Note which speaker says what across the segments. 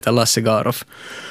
Speaker 1: Lasse Garoff.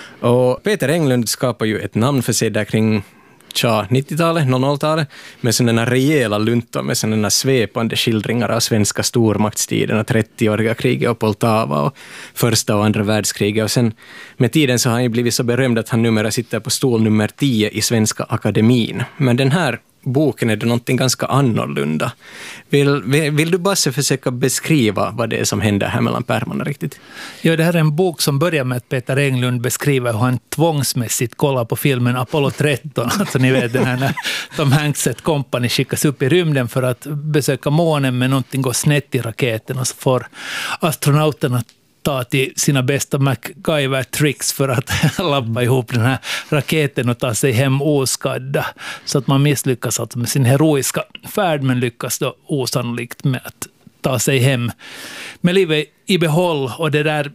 Speaker 1: Och Peter Englund skapar ju ett namn för sig där kring 90-talet, 00-talet, med sådana rejäla luntor, med sådana svepande skildringar av svenska stormaktstiden och 30-åriga kriget och Poltava och första och andra världskriget. Och sen med tiden så har han ju blivit så berömd att han numera sitter på stol nummer 10 i Svenska Akademin. Men den här boken är det någonting ganska annorlunda. Vill du bara försöka beskriva vad det är som händer här mellan pärmarna riktigt?
Speaker 2: Ja, det här är en bok som börjar med att Peter Englund beskriver hur han tvångsmässigt kollar på filmen Apollo 13. Alltså ni vet den här när Tom Hanks ett company skickas upp i rymden för att besöka månen, men någonting går snett i raketen och så får astronauterna ta till sina bästa MacGyver-tricks för att lappa ihop den här raketen och ta sig hem oskadda. Så att man misslyckas alltså med sin heroiska färd, men lyckas då osannolikt med att ta sig hem med livet i behåll. Och det där,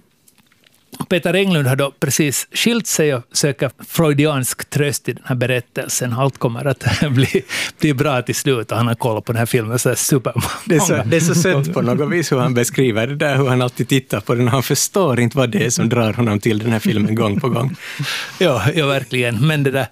Speaker 2: Peter Englund har då precis skilt sig och söker freudiansk tröst i den här berättelsen. Allt kommer att bli bra till slut, och han har kollat på den här filmen så supermånga.
Speaker 1: Det är så sött på något vis hur han beskriver det där, hur han alltid tittar på den och han förstår inte vad det är som drar honom till den här filmen gång på gång.
Speaker 2: Ja, verkligen. Men det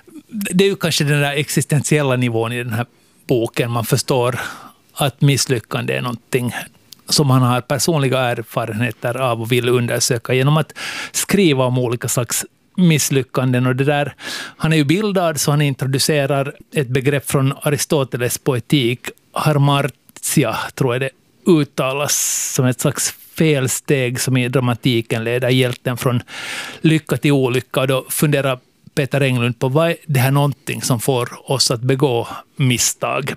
Speaker 2: är ju kanske den där existentiella nivån i den här boken. Man förstår att misslyckande är någonting som han har personliga erfarenheter av och vill undersöka genom att skriva om olika slags misslyckanden. Och det där, han är ju bildad, så han introducerar ett begrepp från Aristoteles poetik, harmartia, tror jag det uttalas, som ett slags felsteg som i dramatiken leder hjälten från lycka till olycka. Och då funderar Peter Englund på vad är det här någonting som får oss att begå misstag.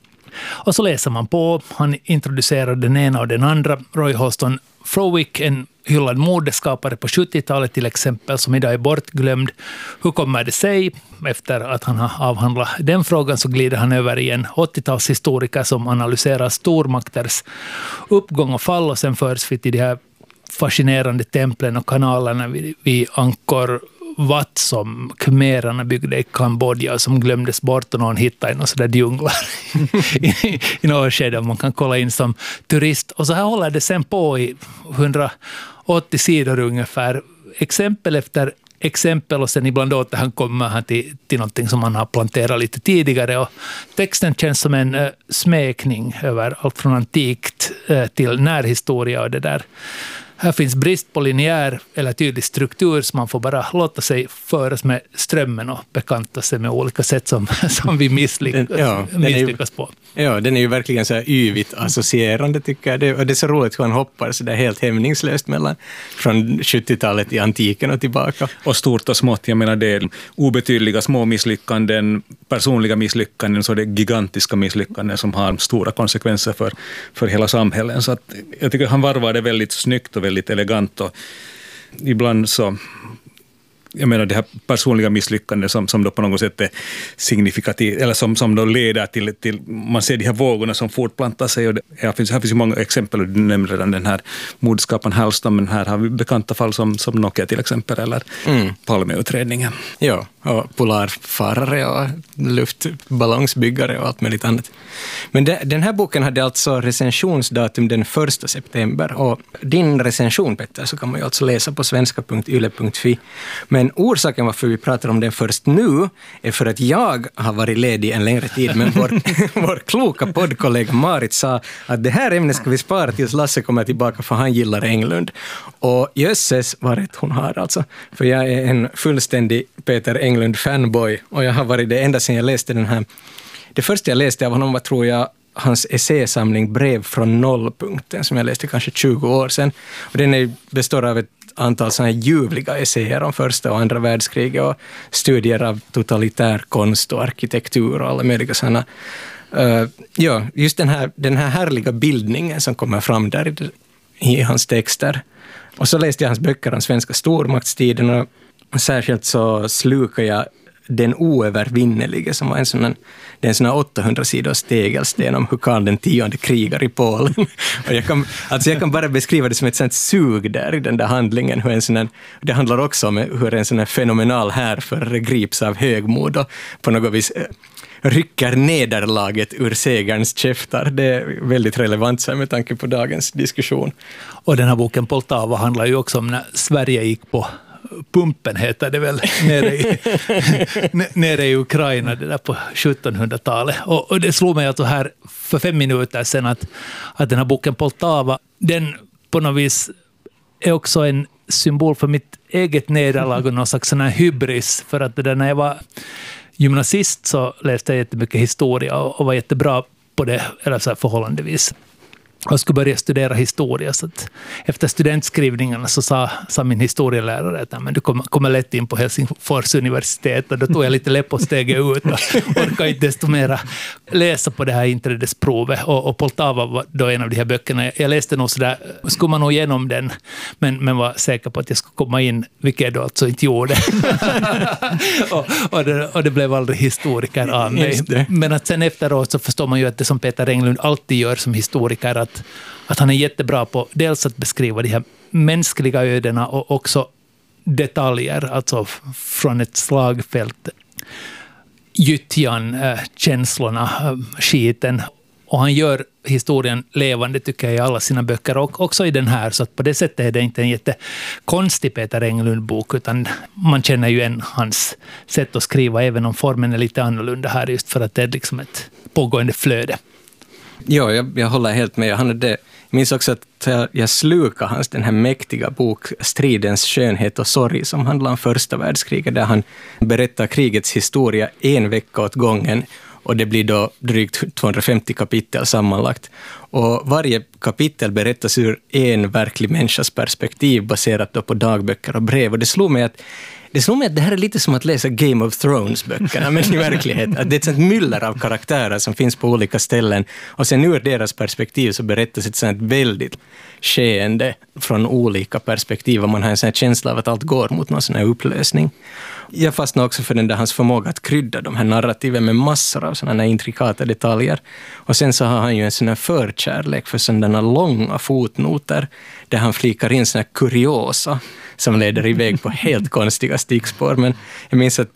Speaker 2: Och så läser man på. Han introducerar den ena och den andra. Roy Holston Frowick, en hyllad modeskapare på 70-talet till exempel, som idag är bortglömd. Hur kommer det sig? Efter att han har avhandlat den frågan så glider han över i en 80-talshistoriker som analyserar stormakters uppgång och fall, och sen förs vi till de här fascinerande templen och kanalerna vid Angkor Wat som khmererna byggde i Kambodja, som glömdes bort och någon hittade i någon sådär djunglar i något skede man kan kolla in som turist. Och så här håller det sen på i 180 sidor ungefär, exempel efter exempel, och sen ibland återkommer han till någonting som man har planterat lite tidigare, och texten känns som en smekning över allt från antikt till närhistoria och det där. Här finns brist på linjär eller tydlig struktur, så man får bara låta sig föras med strömmen och bekanta sig med olika sätt som vi misslyckas på.
Speaker 1: Ja, den är ju verkligen så här yvigt associerande tycker jag. Och det är så roligt hur han hoppar så där helt hämningslöst från 70-talet i antiken och tillbaka.
Speaker 3: Och stort och smått, jag menar det är obetydliga små misslyckanden, personliga misslyckanden, så det är gigantiska misslyckanden som har stora konsekvenser för hela samhällen. Så att jag tycker han varvar det väldigt snyggt och väldigt elegant, och ibland så, jag menar det här personliga misslyckande som då på något sätt är signifikativt, eller som då leder till man ser de här vågorna som fortplantar sig, och här finns ju många exempel, och du nämnde redan den här modskaparen Hellström, men här har vi bekanta fall som Nokia till exempel, eller Palmeutredningen.
Speaker 1: Ja, och polarfarare och luftballongsbyggare och allt möjligt annat. Men den här boken hade alltså recensionsdatum den 1 september, och din recension, Petter, så kan man ju alltså läsa på svenska.yle.fi. Men orsaken varför vi pratar om den först nu är för att jag har varit ledig en längre tid, men vår kloka poddkollega Marit sa att det här ämnet ska vi spara tills Lasse kommer tillbaka, för han gillar Englund. Och jösses vad rätt hon har alltså, för jag är en fullständig Peter Englund fanboy, och jag har varit det ända sedan jag läste den här. Det första jag läste av honom var, tror jag, hans essäsamling Brev från nollpunkten, som jag läste kanske 20 år sedan. Och den består av ett antal sådana här ljuvliga essäer om första och andra världskriget och studier av totalitär konst och arkitektur och alla möjliga sådana. Just den här härliga bildningen som kommer fram där i hans texter. Och så läste jag hans böcker om svenska stormaktstiden, och särskilt så slukade jag Den oövervinnelige, som var en sån här 800 sidors tegelsten om hur Karl den 10:e krigar i Polen. Och jag kan bara beskriva det som ett sånt sug där i den där handlingen. Det handlar också om hur en sån här fenomenal härförare grips av högmod och på något vis rycker nederlaget ur segerns käftar. Det är väldigt relevant så med tanke på dagens diskussion.
Speaker 2: Och den här boken Poltava handlar ju också om när Sverige gick på pumpen, heter det väl, nere i Ukraina, det där på 1700-talet. Och det slog mig alltså här för 5 minuter sedan att den här boken Poltava, den på något vis är också en symbol för mitt eget nederlag och någon slags sån här hybris. För att det där, när jag var gymnasist så läste jag jättemycket historia och var jättebra på det, eller så här förhållandevis. Jag skulle börja studera historia, så att efter studentskrivningarna så sa min historielärare att men du kommer lätt in på Helsingfors universitet, och då tog jag lite läpp och steget ut och orkade inte desto mera läsa på det här inträdesprovet, och Poltava var då en av de här böckerna. Jag läste nog sådär, skulle man nog igenom den, men var säker på att jag skulle komma in, vilket jag då alltså inte gjorde. och det blev aldrig historiker av mig. Men att sen efteråt så förstår man ju att det som Peter Englund alltid gör som historiker, att han är jättebra på dels att beskriva de här mänskliga ödena och också detaljer, alltså från ett slagfält, gyttjan, känslorna, skiten. Och han gör historien levande, tycker jag, i alla sina böcker, och också i den här. Så att på det sättet är det inte en jättekonstig Peter Englund-bok, utan man känner ju igen hans sätt att skriva, även om formen är lite annorlunda här, just för att det är liksom ett pågående flöde.
Speaker 1: Ja, jag håller helt med. Jag minns också att jag slukade hans den här mäktiga bok Stridens skönhet och sorg, som handlar om första världskriget, där han berättar krigets historia 1 vecka åt gången, och det blir då drygt 250 kapitel sammanlagt. Och varje kapitel berättas ur en verklig människas perspektiv, baserat då på dagböcker och brev. Och det slog mig att det här är lite som att läsa Game of Thrones-böckerna, men i verkligheten. Att det är ett sånt myller av karaktärer som finns på olika ställen. Och sen ur deras perspektiv så berättas ett sånt väldigt skeende från olika perspektiv. Och man har en sån känsla av att allt går mot någon sån här upplösning. Jag fastnar också för den där hans förmåga att krydda de här narrativen med massor av sådana här intrikata detaljer. Och sen så har han ju en sån här förkärlek för sådana långa fotnoter där han flikar in såna här kuriosa som leder iväg på helt konstiga stickspår. Men jag minns att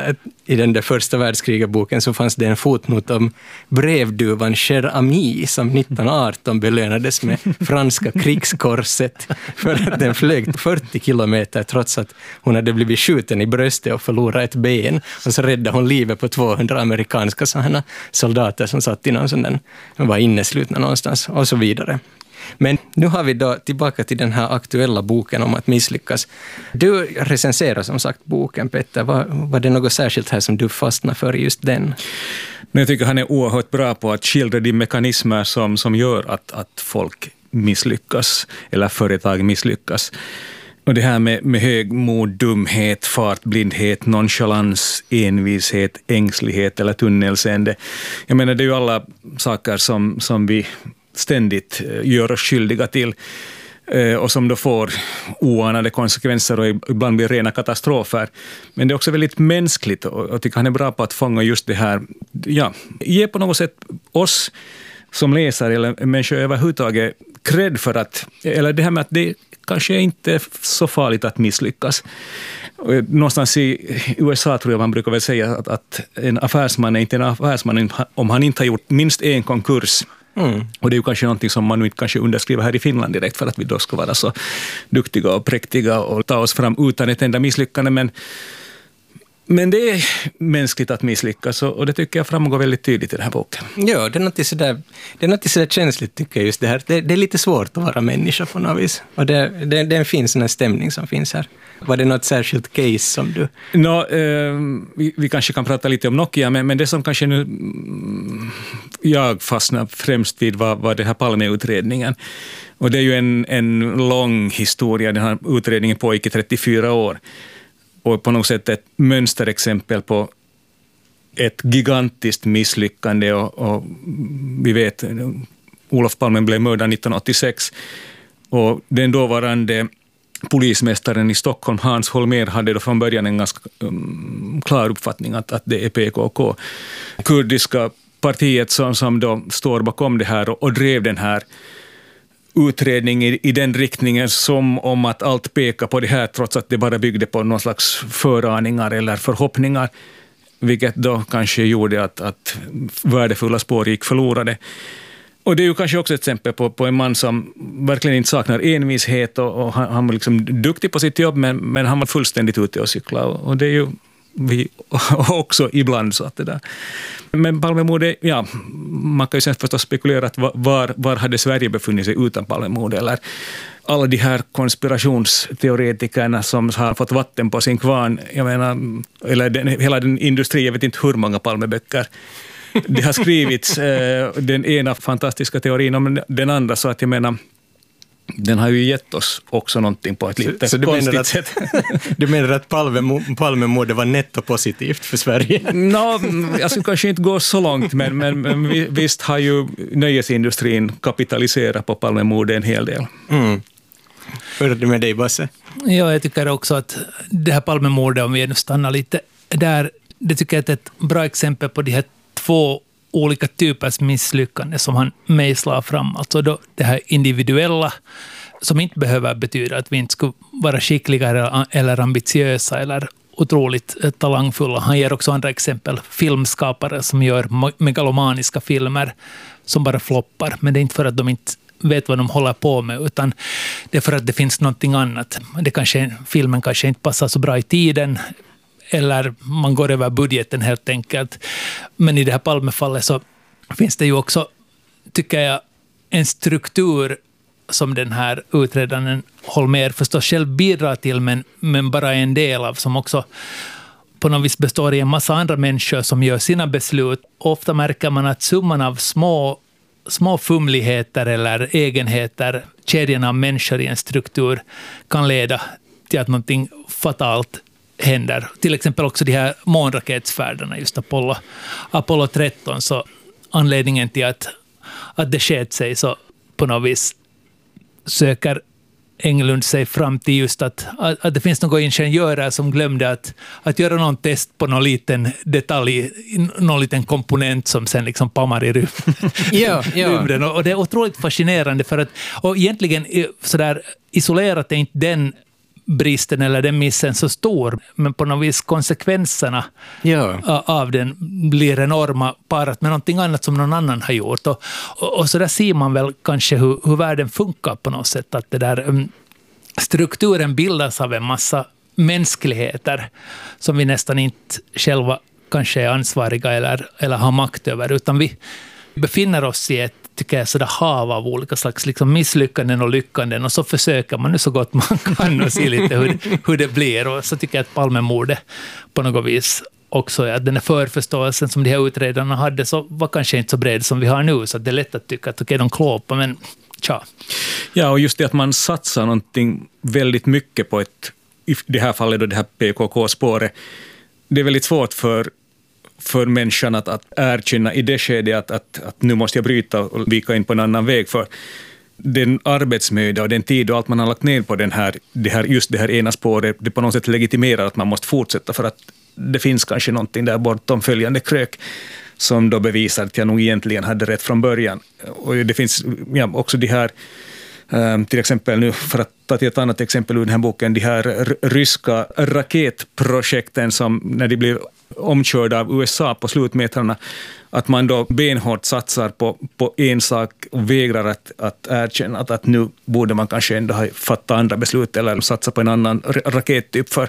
Speaker 1: i den där första världskrigarboken så fanns det en fotnot om brevduvan Cher Ami som 1918 belönades med franska krigskorset för att den flög 40 kilometer trots att hon hade blivit skjuten i bröstet och förlorat ett ben. Och så räddade hon livet på 200 amerikanska sådana soldater som satt i någon sån där, de var inneslutna någonstans och så vidare. Men nu har vi då tillbaka till den här aktuella boken om att misslyckas. Du recenserar som sagt boken, Petter. Var det något särskilt här som du fastnar för just den?
Speaker 3: Jag tycker han är oerhört bra på att skildra de mekanismer som gör att folk misslyckas eller företag misslyckas. Och det här med högmod, dumhet, fartblindhet, nonchalans, envishet, ängslighet eller tunnelseende. Jag menar, det är ju alla saker som vi ständigt gör oss skyldiga till och som då får oanade konsekvenser och ibland blir rena katastrofer. Men det är också väldigt mänskligt, och jag tycker han är bra på att fånga just det här, ge på något sätt oss som läsare eller människor överhuvudtaget cred för att, eller det här med att det kanske inte är så farligt att misslyckas. Någonstans i USA tror jag man brukar väl säga att en affärsman är inte en affärsman om han inte har gjort minst en konkurs. Och det är ju kanske någonting som man nu inte kanske underskriver här i Finland direkt för att vi då ska vara så duktiga och präktiga och ta oss fram utan ett enda misslyckande. Men det är mänskligt att misslyckas, och det tycker jag framgår väldigt tydligt i den här boken.
Speaker 1: Ja, det är något sådär känsligt tycker jag just det här. Det är lite svårt att vara människa på något vis. Och det är en fin sån här stämning som finns här. Var det något särskilt case som du...
Speaker 3: Vi kanske kan prata lite om Nokia, men det som kanske nu jag fastnar främst vid var den här Palme-utredningen. Och det är ju en lång historia, den här utredningen pågick i 34 år. Och på något sätt ett mönsterexempel på ett gigantiskt misslyckande. Och vi vet, Olof Palme blev mördad 1986. Och den dåvarande polismästaren i Stockholm, Hans Holmér, hade då från början en ganska klar uppfattning att det är PKK. Kurdiska partiet som då står bakom det här och drev den här utredningen i den riktningen som om att allt pekar på det här, trots att det bara byggde på någon slags föraningar eller förhoppningar. vilket då kanske gjorde att värdefulla spår gick förlorade. Och det är ju kanske också ett exempel på en man som verkligen inte saknar envishet och han var liksom duktig på sitt jobb, men han var fullständigt ute och cykla. Och det är ju vi också ibland så att det där. Men Palmemordet, ja, man kan ju sen förstås spekulera att var hade Sverige befunnit sig utan Palmemordet, eller alla de här konspirationsteoretikerna som har fått vatten på sin kvarn, jag menar, eller hela den industrin, jag vet inte hur många Palmeböcker det har skrivits, den ena fantastiska teorin om den andra, så att jag menar, den har ju gett oss också någonting på ett lite så konstigt sätt.
Speaker 1: Du menar att Palmemordet var nettopositivt för Sverige?
Speaker 3: Jag skulle kanske inte gå så långt, men visst har ju nöjesindustrin kapitaliserat på Palmemordet en hel del.
Speaker 1: Hur är det med dig, Basse?
Speaker 2: Ja, jag tycker också att det här Palmemordet, om vi nu stannar lite där, det tycker jag är ett bra exempel på de här två olika typers misslyckande som han mejslar fram. Alltså då det här individuella, som inte behöver betyda att vi inte skulle vara skickliga eller ambitiösa eller otroligt talangfulla. Han ger också andra exempel. Filmskapare som gör megalomaniska filmer som bara floppar. Men det är inte för att de inte vet vad de håller på med, utan det är för att det finns någonting annat. Filmen kanske inte passar så bra i tiden, eller man går över budgeten helt enkelt. Men i det här Palmefallet så finns det ju också, tycker jag, en struktur som den här utredaren Holmér förstås själv bidrar till, men bara en del av, som också på något vis består i en massa andra människor som gör sina beslut. Ofta märker man att summan av små fumligheter eller egenheter, kedjan av människor i en struktur, kan leda till att någonting fatalt händer. Till exempel också de här månraketsfärderna, just Apollo 13, så anledningen till att det skett sig, så på något vis söker Englund sig fram till just att det finns några ingenjörer som glömde att göra någon test på någon liten detalj, någon liten komponent som sen liksom pammar i rymden. Och det är otroligt fascinerande, för att, och egentligen sådär isolerat är inte den bristen eller den missen så stor, men på något vis konsekvenserna av den blir enorma, parat med någonting annat som någon annan har gjort. Och så där ser man väl kanske hur världen funkar på något sätt, att det där strukturen bildas av en massa mänskligheter som vi nästan inte själva kanske är ansvariga eller har makt över, utan vi befinner oss i ett, tycker jag, sådär hav av olika slags liksom misslyckanden och lyckanden, och så försöker man nu så gott man kan och se lite hur det blir. Och så tycker jag att Palmemordet på något vis också, att den här förförståelsen som de här utredarna hade så var kanske inte så bred som vi har nu, så det är lätt att tycka att okej, de klåpar, men tja. Ja,
Speaker 3: och just det att man satsar någonting väldigt mycket på i det här fallet då det här PKK-spåret, det är väldigt svårt för människan att erkänna i det skedet att nu måste jag bryta och vika in på en annan väg, för den arbetsmöda och den tid och allt man har lagt ner på just det här ena spåret, det på något sätt legitimerar att man måste fortsätta, för att det finns kanske någonting där bortom följande krök som då bevisar att jag nog egentligen hade rätt från början. Och det finns också de här, till exempel nu, för att ta till ett annat exempel ur den här boken, de här ryska raketprojekten som när de blir omkörda av USA på slutmetrarna, att man då benhårt satsar på en sak och vägrar att erkänna att nu borde man kanske ändå ha fattat andra beslut eller satsa på en annan rakettyp för.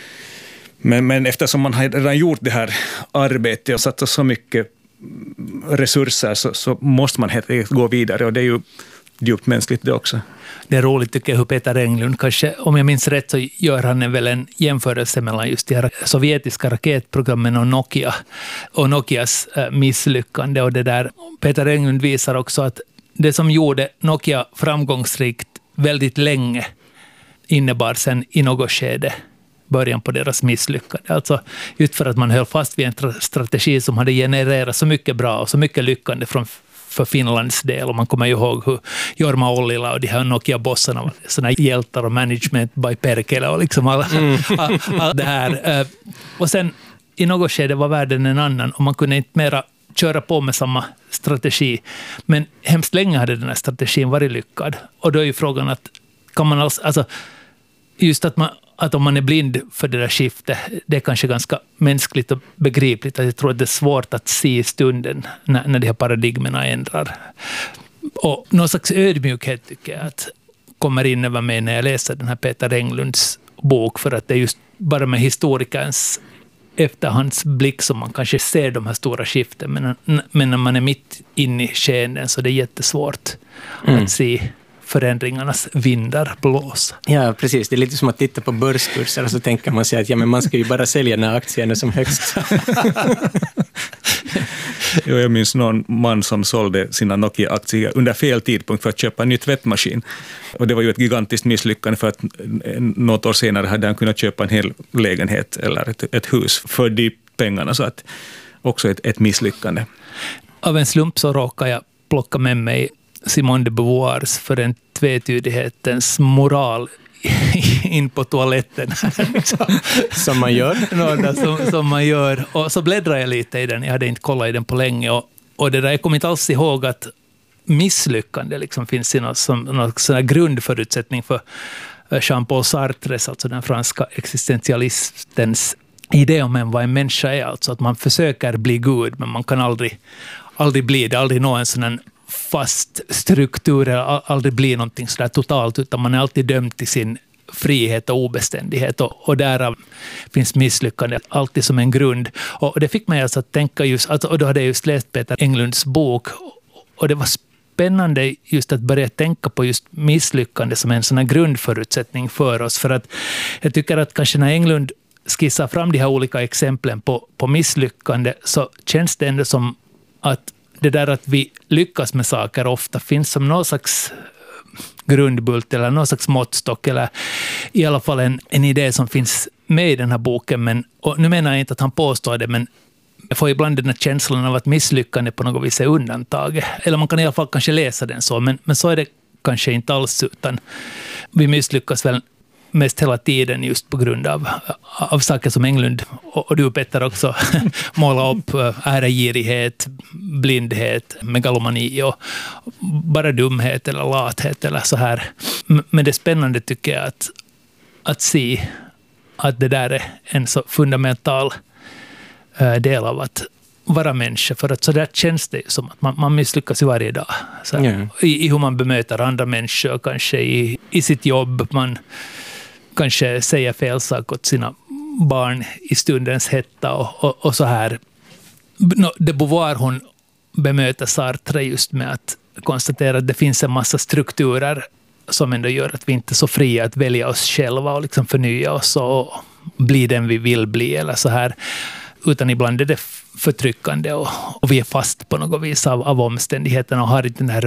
Speaker 3: Men eftersom man har redan gjort det här arbetet och satsat så mycket resurser så måste man helt enkelt gå vidare, och det är ju djupt mänskligt det också.
Speaker 2: Det är roligt tycker jag hur Peter Englund, kanske om jag minns rätt så gör han väl en jämförelse mellan just de här sovjetiska raketprogrammen och Nokias misslyckande, och det där. Peter Englund visar också att det som gjorde Nokia framgångsrikt väldigt länge innebar sen i något skede början på deras misslyckande. Alltså just för att man höll fast vid en strategi som hade genererat så mycket bra och så mycket lyckande för Finlands del. Och man kommer ju ihåg hur Jorma Ollila och de här Nokia-bossarna var såna hjältar och management by Perkele och liksom allt det här. Och sen i något skede var världen en annan och man kunde inte mera köra på med samma strategi. Men hemskt länge hade den här strategin varit lyckad. Och då är ju frågan att kan man alltså just att att om man är blind för det där skiftet, det är kanske ganska mänskligt och begripligt. Att jag tror att det är svårt att se i stunden när de här paradigmerna ändrar. Och någon slags ödmjukhet tycker jag att kommer in över mig när jag läser den här Peter Englunds bok, för att det är just bara med historikerns efterhandsblick som man kanske ser de här stora skiften, men när man är mitt inne i skeenden så det är jättesvårt att se förändringarnas vindar blåsa.
Speaker 1: Ja, precis. Det är lite som att titta på börskurser och så tänker man sig att men man ska ju bara sälja när aktierna som högst.
Speaker 3: Jag minns någon man som sålde sina Nokia-aktier under fel tidpunkt för att köpa en ny tvättmaskin. Och det var ju ett gigantiskt misslyckande, för att något år senare hade han kunnat köpa en hel lägenhet eller ett hus för de pengarna. Så att också ett misslyckande.
Speaker 2: Av en slump så råkar jag plocka med mig Simone de Beauvoirs För den tvetydighetens moral in på toaletten.
Speaker 1: Som man gör.
Speaker 2: Som man gör. Och så bläddrar jag lite i den. Jag hade inte kollat i den på länge. Och det där, jag kommer inte alls ihåg att misslyckande liksom finns i någon sån här grundförutsättning för Jean-Paul Sartres, alltså den franska existentialistens idé om vad en människa är. Alltså att man försöker bli Gud, men man kan aldrig bli det. Aldrig nå en sån här fast struktur, aldrig bli någonting sådär totalt, utan man är alltid dömd till sin frihet och obeständighet, och därav finns misslyckande alltid som en grund. Och det fick mig alltså att tänka just, och då hade jag just läst Peter Englunds bok, och det var spännande just att börja tänka på just misslyckande som en sån här grundförutsättning för oss, för att jag tycker att kanske när Englund skissar fram de här olika exemplen på misslyckande, så känns det ändå som att det där att vi lyckas med saker ofta finns som någon slags grundbult eller någon slags måttstock, eller i alla fall en idé som finns med i den här boken. Men, och nu menar jag inte att han påstår det, men jag får ibland den här känslan av att misslyckande på något vis är undantaget. Eller man kan i alla fall kanske läsa den så, men så är det kanske inte alls, utan vi misslyckas väl mest hela tiden just på grund av saker som Englund och du Petter också målar upp, äragirighet, blindhet, megalomani och bara dumhet eller lathet eller så här. Men det är spännande tycker jag att se att det där är en så fundamental del av att vara människa, för att så där känns det som att man misslyckas i varje dag. Så här, i hur man bemöter andra människor, kanske i sitt jobb, man kanske säger fel sak åt sina barn i stundens hetta och så här. De Beauvoir, hon bemöter Sartre just med att konstatera att det finns en massa strukturer som ändå gör att vi inte är så fria att välja oss själva och liksom förnya oss och bli den vi vill bli eller så här. Utan ibland är det förtryckande och vi är fast på något vis av omständigheterna och har inte den här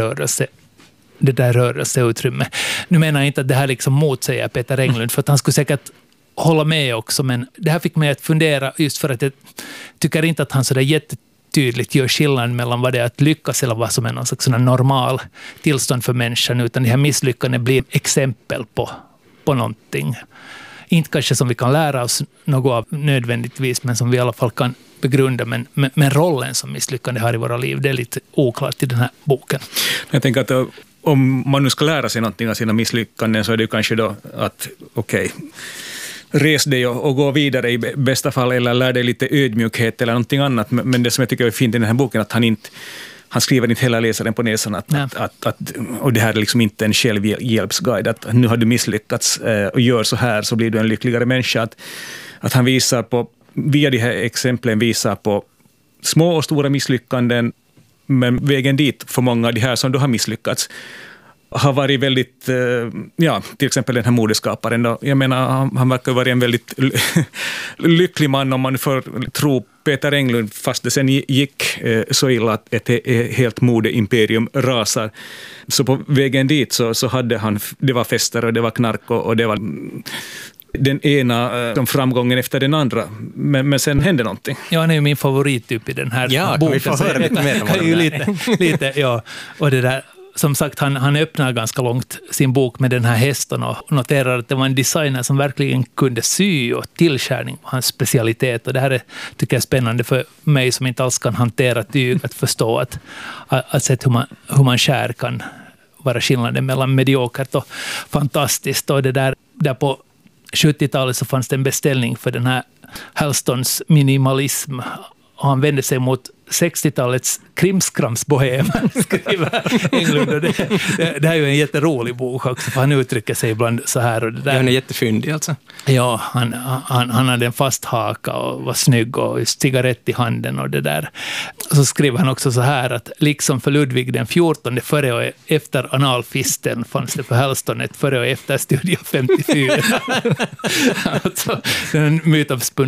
Speaker 2: rörelseutrymme. Nu menar jag inte att det här liksom motsäger Peter Englund, för att han skulle säkert hålla med också, men det här fick mig att fundera just för att jag tycker inte att han så där jättetydligt gör skillnad mellan vad det är att lyckas eller vad som är någon slags normal tillstånd för människan, utan det här misslyckanden blir exempel på någonting. Inte kanske som vi kan lära oss något av nödvändigtvis, men som vi i alla fall kan begrunda, men rollen som misslyckande har i våra liv, det är lite oklart i den här boken.
Speaker 3: Jag tänker att om man nu ska lära sig någonting av sina misslyckanden, så är det kanske då att res dig och gå vidare i bästa fall, eller lär dig lite ödmjukhet eller någonting annat. Men det som jag tycker är fint i den här boken, att han skriver inte hela läsaren på näsan att och det här är liksom inte en självhjälpsguide, att nu har du misslyckats och gör så här så blir du en lyckligare människa. Att han visar på, via de här exemplen visar på små och stora misslyckanden, men vägen dit för många av de här som då har misslyckats har varit väldigt, till exempel den här modeskaparen då, jag menar han verkar vara en väldigt lycklig man om man får tro Peter Englund, fast det sen gick så illa att ett helt modeimperium rasar. Så på vägen dit så hade han, det var fester och det var knark och det var den ena framgången efter den andra. Men sen hände någonting.
Speaker 2: Ja, han är ju min favorittyp i den här boken.
Speaker 1: Vi får höra lite mer om honom.
Speaker 2: lite, ja. Och det där, som sagt, han öppnar ganska långt sin bok med den här hästen och noterar att det var en designer som verkligen kunde sy och tillskärning på hans specialitet. Och det här tycker jag är spännande för mig som inte alls kan hantera tyg, att förstå att se hur man skär kan vara skillnaden mellan mediokert och fantastiskt. Och det där på 70-talet så fanns det en beställning för den här Hallstons minimalism. Och han vände sig mot 60-talets krimskramsbohem, skriver Englund. Och det här är ju en jätterolig bok också, för han uttrycker sig ibland så här. Och det där.
Speaker 1: Ja, han är jättefyndig alltså.
Speaker 2: Ja, han hade en fast haka och var snygg och cigarett i handen och det där. Så skriver han också så här att liksom för Ludvig den 14 före och efter analfisten fanns det för Hallston ett före och efter Studio 54. Alltså, den mytomspunna